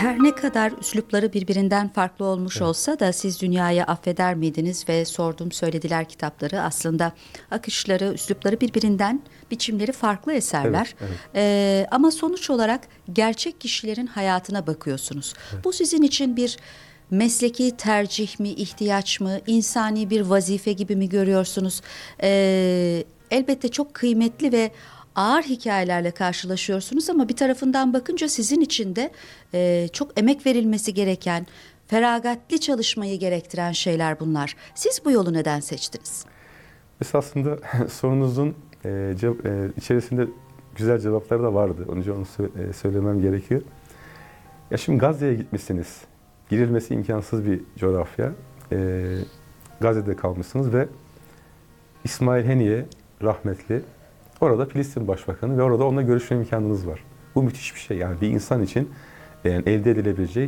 Her ne kadar üslupları birbirinden farklı olmuş Evet, olsa da siz dünyayı affeder miydiniz ve sordum söylediler kitapları aslında akışları, üslupları birbirinden biçimleri farklı evet, eserler. evet, Ama sonuç olarak gerçek kişilerin hayatına bakıyorsunuz. evet. Bu sizin için bir mesleki tercih mi, ihtiyaç mı, insani bir vazife gibi mi görüyorsunuz? Elbette çok kıymetli ve ağır hikayelerle karşılaşıyorsunuz ama bir tarafından bakınca sizin için de çok emek verilmesi gereken, feragatli çalışmayı gerektiren şeyler bunlar. Siz bu yolu neden seçtiniz? Esasında sorunuzun içerisinde güzel cevapları da vardı. Önce onu söylemem gerekiyor. Ya şimdi Gazze'ye gitmişsiniz. Girilmesi imkansız bir coğrafya. Gazze'de kalmışsınız ve İsmail Haniye rahmetli orada Filistin Başbakanı ve orada onunla görüşme imkanınız var. Bu müthiş bir şey. Yani bir insan için yani elde edilebilecek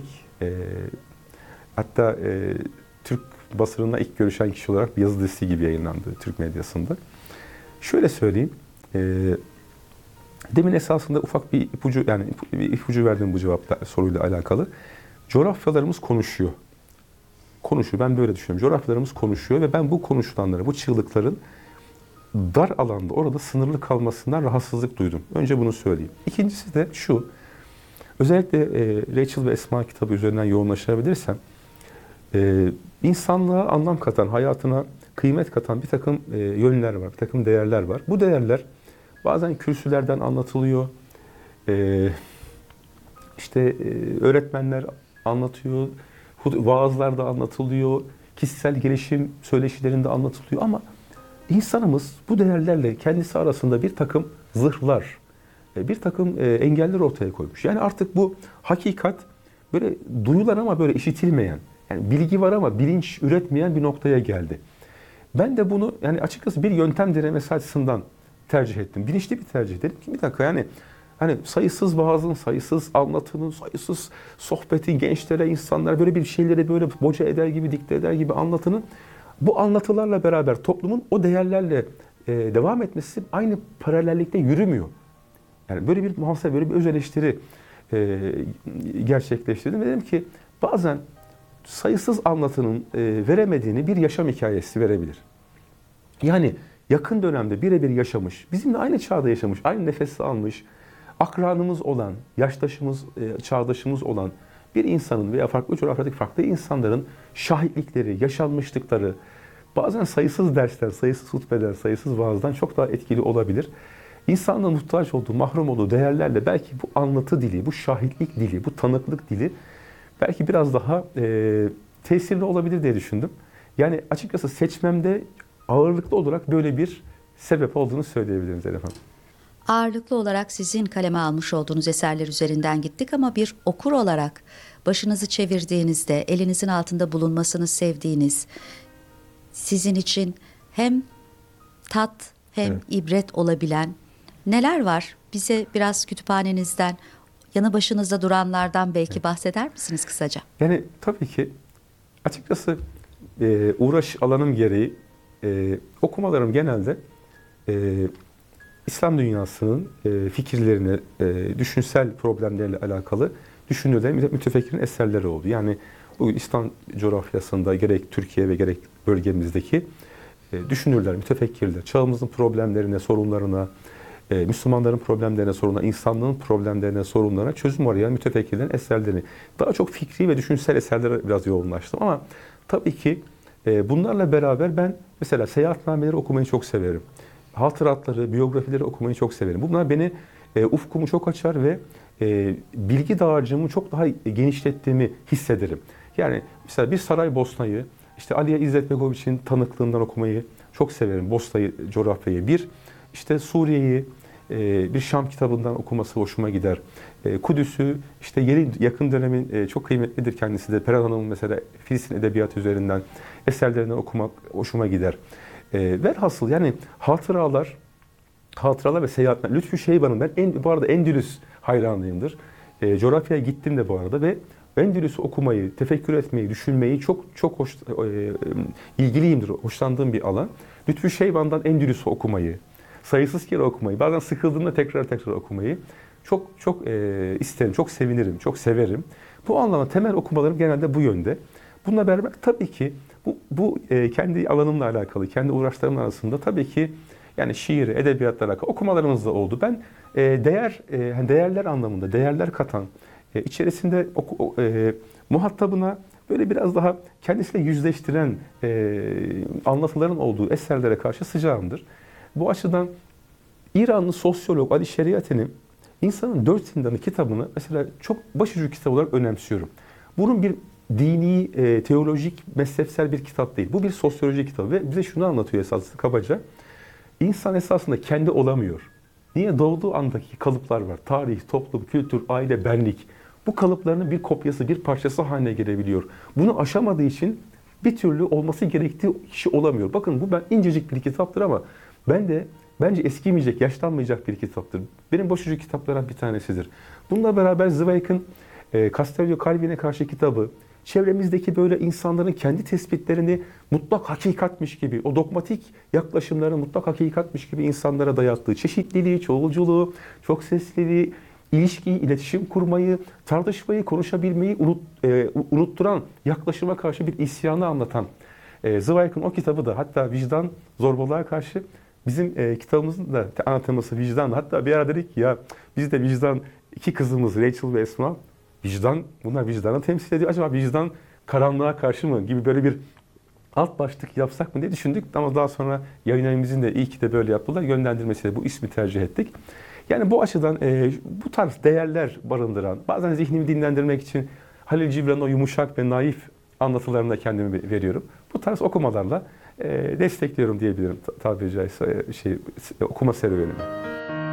hatta Türk basınında ilk görüşen kişi olarak bir yazı dizisi gibi yayınlandı Türk medyasında. Şöyle söyleyeyim. e, Demin esasında ufak bir ipucu yani bir ipucu verdim bu cevapta soruyla alakalı. Coğrafyalarımız konuşuyor. Konuşuyor. Ben böyle düşünüyorum. Coğrafyalarımız konuşuyor ve ben bu konuşulanları, bu çığlıkların dar alanda orada sınırlı kalmasından rahatsızlık duydum. Önce bunu söyleyeyim. İkincisi de şu. Özellikle Rachel ve Esma kitabı üzerinden yoğunlaşabilirsem insanlığa anlam katan, hayatına kıymet katan bir takım yönler var, bir takım değerler var. Bu değerler bazen kürsülerden anlatılıyor, e, öğretmenler anlatıyor, vaazlarda anlatılıyor, kişisel gelişim söyleşilerinde anlatılıyor ama insanımız bu değerlerle kendisi arasında bir takım zırhlar, bir takım engeller ortaya koymuş. Yani artık bu hakikat böyle duyulan ama böyle işitilmeyen, yani bilgi var ama bilinç üretmeyen bir noktaya geldi. Ben de bunu yani açıkçası bir yöntem denemesi açısından tercih ettim. Bilinçli bir tercih. Dedim ki bir dakika yani hani sayısız vaazın, sayısız anlatının, sayısız sohbetin, gençlere, insanlara böyle bir şeyleri böyle boca eder gibi, dikte eder gibi anlatının bu anlatılarla beraber toplumun o değerlerle devam etmesi aynı paralellikte yürümüyor. Yani böyle bir muhasebe, böyle bir öz eleştiri gerçekleştirdim ve dedim ki bazen sayısız anlatının veremediğini bir yaşam hikayesi verebilir. Yani yakın dönemde birebir yaşamış, bizimle aynı çağda yaşamış, aynı nefesi almış, akranımız olan, yaştaşımız, çağdaşımız olan bir insanın veya farklı coğrafyadaki farklı insanların şahitlikleri, yaşanmışlıkları, bazen sayısız dersler, sayısız hutbeler, sayısız vaazdan çok daha etkili olabilir. İnsanın muhtaç olduğu, mahrum olduğu değerlerle belki bu anlatı dili, bu şahitlik dili, bu tanıklık dili belki biraz daha tesirli olabilir diye düşündüm. Yani açıkçası seçmemde ağırlıklı olarak böyle bir sebep olduğunu söyleyebilirim Zeynep Hanım. Ağırlıklı olarak sizin kaleme almış olduğunuz eserler üzerinden gittik ama bir okur olarak başınızı çevirdiğinizde elinizin altında bulunmasını sevdiğiniz, sizin için hem tat hem Evet. ibret olabilen neler var? Bize biraz kütüphanenizden, yanı başınızda duranlardan belki bahseder misiniz kısaca? Yani tabii ki açıkçası uğraş alanım gereği okumalarım genelde e, İslam dünyasının fikirlerini, düşünsel problemlerle alakalı düşünürlerin, mütefekkirin eserleri oldu. Yani bu İslam coğrafyasında gerek Türkiye ve gerek bölgemizdeki düşünürler, mütefekkirler, çağımızın problemlerine, sorunlarına, Müslümanların problemlerine, sorunlarına, insanlığın problemlerine, sorunlarına çözüm arayan mütefekkirlerin eserlerini, daha çok fikri ve düşünsel eserlere biraz yoğunlaştım. Ama tabii ki bunlarla beraber ben mesela seyahatnameleri okumayı çok severim. Hatıratları, biyografileri okumayı çok severim. Bunlar beni, ufkumu çok açar ve bilgi dağarcığımı çok daha genişlettiğimi hissederim. Yani mesela bir Saraybosna'yı, işte Aliye İzzet Begoviç'in tanıklığından okumayı çok severim. Bosna'yı, coğrafyayı. Bir işte Suriye'yi bir Şam kitabından okuması hoşuma gider. Kudüs'ü işte yeni yakın dönemin çok kıymetlidir kendisi de. Perihan Hanım'ın mesela Filistin edebiyatı üzerinden eserlerinden okumak hoşuma gider. Velhasıl yani hatıralar ve seyahatler. Lütfü Şeyban'ın bu arada Endülüs hayranıyımdır. Coğrafyaya gittim de bu arada ve Endülüs'ü okumayı, tefekkür etmeyi, düşünmeyi çok ilgiliyimdir. Hoşlandığım bir alan. Lütfü Şeyban'dan Endülüs'ü okumayı, sayısız kere okumayı, bazen sıkıldığımda tekrar okumayı çok isterim, çok sevinirim, çok severim. Bu anlamda temel okumalarım genelde bu yönde. Bununla beraber tabii ki bu kendi alanımla alakalı, kendi uğraşlarımın arasında tabii ki yani şiir, edebiyatla alakalı okumalarımız da oldu. Ben hani değerler anlamında, değerler katan, içerisinde muhatabına böyle biraz daha kendisiyle yüzleştiren anlatıların olduğu eserlere karşı sıcağımdır. Bu açıdan İranlı sosyolog Ali Şeriati'nin İnsanın Dört Zindanı kitabını mesela çok başucu kitap olarak önemsiyorum. Bunun bir dini, teolojik, mezhepsel bir kitap değil. Bu bir sosyoloji kitabı ve bize şunu anlatıyor esasında kabaca. İnsan esasında kendi olamıyor. Niye? Doğduğu andaki kalıplar var. Tarih, toplum, kültür, aile, benlik. Bu kalıplarının bir kopyası, bir parçası haline gelebiliyor. Bunu aşamadığı için bir türlü olması gerektiği kişi olamıyor. Bakın bu incecik bir kitaptır ama bence eskimeyecek, yaşlanmayacak bir kitaptır. Benim başucu kitaplardan bir tanesidir. Bununla beraber Zweig'in Castello Calvin'e karşı kitabı, çevremizdeki böyle insanların kendi tespitlerini mutlak hakikatmiş gibi, o dogmatik yaklaşımları mutlak hakikatmiş gibi insanlara dayattığı çeşitliliği, çoğulculuğu, çok sesliliği, ilişkiyi, iletişim kurmayı, tartışmayı, konuşabilmeyi unutturan yaklaşıma karşı bir isyanı anlatan Zweig'in o kitabı da hatta vicdan zorbalığa karşı bizim kitabımızın da ana teması vicdan. Hatta bir ara dedik ki ya biz de vicdan iki kızımız Rachel ve Esma bunlar vicdanı temsil ediyor. Acaba vicdan karanlığa karşı mı gibi böyle bir alt başlık yapsak mı diye düşündük. Ama daha sonra yayın evimizin de iyi ki de böyle yaptılar. Yönlendirmesiyle bu ismi tercih ettik. Yani bu açıdan bu tarz değerler barındıran, bazen zihnimi dinlendirmek için Halil Cibran'ın o yumuşak ve naif anlatılarına kendimi veriyorum. Bu tarz okumalarla destekliyorum diyebilirim tabiri caizse okuma serüvenimi.